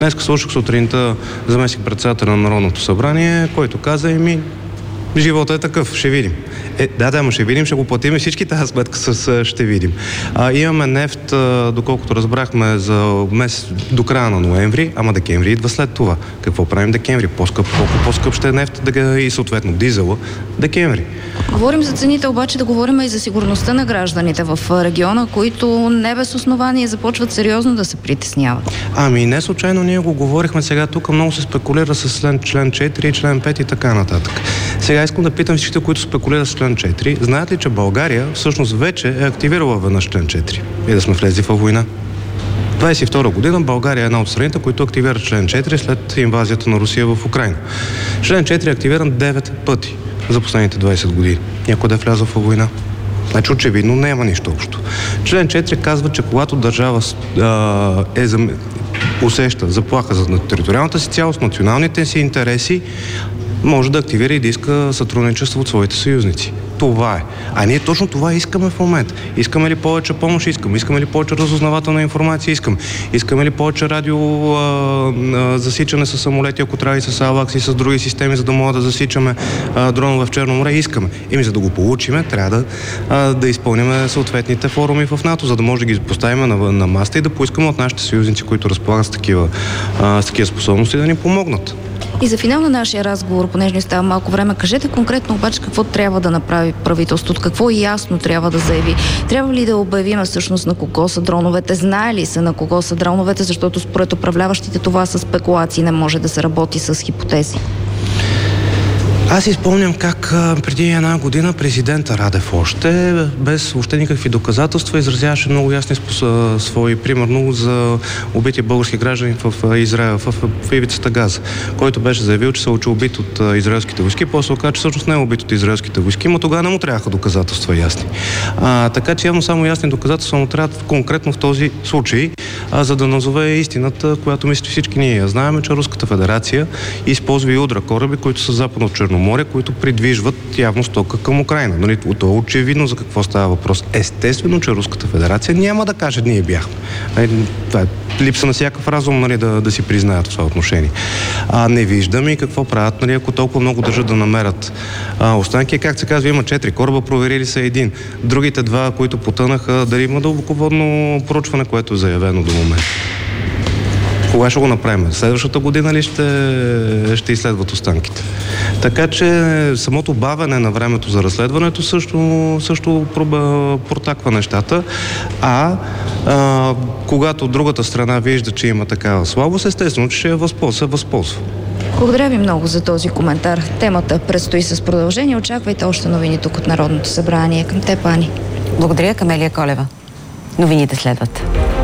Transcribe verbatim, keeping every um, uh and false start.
Днес слушах сутринта заместник председателя на Народното събрание, който каза: еми, живота е такъв, ще видим. Е, да, да, но ще видим, ще го платим и всички тази сметка с ще видим. А, имаме нефт, а, доколкото разбрахме, за месец до края на ноември, ама декември идва след това. Какво правим декември? По-скъп, колко по-скъп ще е нефт да, и съответно дизела декември. Говорим за цените, обаче да говорим и за сигурността на гражданите в региона, които не без основание започват сериозно да се притесняват. Ами не случайно ние го говорихме сега тук, много се спекулира с член четири, член пет и така нататък. Сега искам да питам всичките, които спекулират с член четири, знаят ли, че България всъщност вече е активирала веднъж член четири и да сме влезли във война? двадесет и втора година България е една от страните, които активира член четири след инвазията на Русия в Украйна. Член четири е активиран девет пъти за последните двадесет години. Някой да е влязъл във война? Значи очевидно няма нищо общо. Член четири казва, че когато държава а, е за, усеща заплаха за териториалната си цялост, националните си интереси, може да активира и да иска сътрудничество от своите съюзници. Това е. А ние точно това искаме в момента. Искаме ли повече помощ? Искаме. Искаме ли повече разузнавателна информация? Искаме. Искаме ли повече радио а, а, засичане с самолети, ако трябва и с Авакс и с други системи, за да могат да засичаме а, дронове в Черно море? Искаме. Еми, за да го получиме, трябва да, а, да изпълним съответните форуми в НАТО, за да може да ги поставим на, на маста и да поискаме от нашите съюзници, които разполагат с такива, а, с такива способности, да ни помогнат. И за финал на нашия разговор, понеже ни става малко време, кажете конкретно обаче какво трябва да направи правителството, какво ясно трябва да заяви. Трябва ли да обявим всъщност на кого са дроновете, знае ли се на кого са дроновете, защото според управляващите това са спекулации, не може да се работи с хипотези. Аз изпомням как а, преди една година президента Радев още, без въобще никакви доказателства, изразяваше много ясни спосо... свои, примерно за убити български граждани в Израел, в, в, в ивицата Газа, който беше заявил, че се е убит от а, израелските войски, после оказа, че всъщност не е убит от израелските войски, но тогава не му трябваха доказателства ясни. А, така че явно само ясни доказателства му трябват конкретно в този случай, а, за да назове истината, която мисля всички ние я знаем, че Руската федерация използва и удра кораби, които са западно от Черно море, които придвижват явно стока към Украйна. Нали, то е очевидно за какво става въпрос. Естествено, че Руската федерация няма да каже, ние бяхме. Нали, това е липса на всякакъв разум, нали, да, да си признаят това отношение. А не виждаме и какво правят, нали, ако толкова много държат да намерят а, останки. Как се казва, има четири кораба, проверили са един. Другите два, които потънаха, дали има дълбоководно проучване, което е заявено до момента. Кога ще го направим? Следващата година ли ще, ще изследват останките? Така че самото бавене на времето за разследването също, също протаква нещата, а, а когато другата страна вижда, че има такава слабост, естествено, че ще я възползва, възползва. Благодаря ви много за този коментар. Темата предстои с продължение. Очаквайте още новини тук от Народното събрание. Към теб, Ани. Благодаря, Камелия Колева. Новините следват.